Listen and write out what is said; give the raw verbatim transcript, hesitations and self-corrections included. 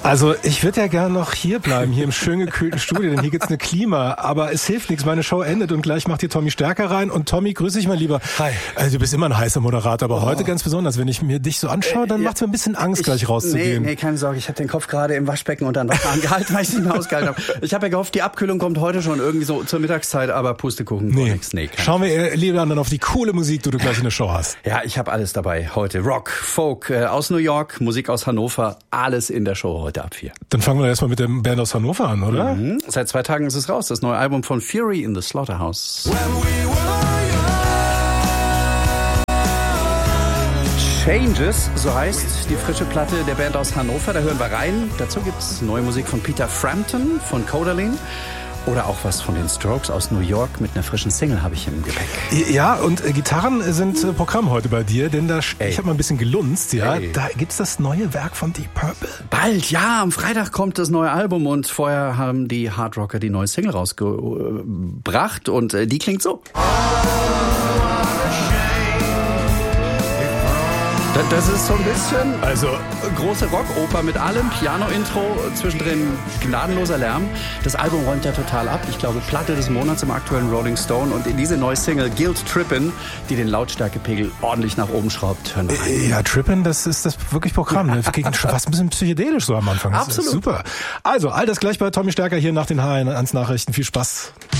Also ich würde ja gerne noch hier bleiben, hier im schön gekühlten Studio, denn hier gibt's eine Klima. Aber es hilft nichts, meine Show endet und gleich macht hier Tommy Stärker rein. Und Tommy, grüß dich mal lieber. Hi. Also du bist immer ein heißer Moderator, aber oh. heute ganz besonders. Wenn ich mir dich so anschaue, dann äh, macht's mir ein bisschen Angst, ich, gleich rauszugehen. Nee, nee, keine Sorge, ich habe den Kopf gerade im Waschbecken unter den Wasser angehalten, weil ich es nicht mehr ausgehalten habe. Ich habe ja gehofft, die Abkühlung kommt heute schon irgendwie so zur Mittagszeit, aber Pustekuchen, nee. nix. Nee, Schauen wir lieber dann auf die coole Musik, die du gleich in der Show hast. Ja, ich habe alles dabei heute. Rock, Folk, äh, aus New York, Musik aus Hannover, alles in der Show heute ab vier. Dann fangen wir erstmal mit der Band aus Hannover an, oder? Mhm. Seit zwei Tagen ist es raus, das neue Album von Fury in the Slaughterhouse. Changes, so heißt die frische Platte der Band aus Hannover. Da hören wir rein. Dazu gibt's neue Musik von Peter Frampton von Codaline. Oder auch was von den Strokes aus New York mit einer frischen Single habe ich im Gepäck. Ja, und äh, Gitarren sind äh, Programm heute bei dir, denn da Ey. ich habe mal ein bisschen gelunzt, ja. Ey. Da gibt's das neue Werk von Deep Purple. Bald, ja, am Freitag kommt das neue Album und vorher haben die Hard Rocker die neue Single rausgebracht und äh, die klingt so. Das ist so ein bisschen also große Rockoper mit allem, Piano-Intro, zwischendrin gnadenloser Lärm. Das Album räumt ja total ab. Ich glaube, Platte des Monats im aktuellen Rolling Stone. Und in diese neue Single Guilt Trippin', die den Lautstärkepegel ordentlich nach oben schraubt. Hören wir rein. Ja, Trippin', das ist das wirklich Programm. Ne? Gegen fast ein bisschen psychedelisch so am Anfang. Das Absolut. Super. Also, all das gleich bei Tommy Stärker hier nach den H eins Nachrichten. Viel Spaß.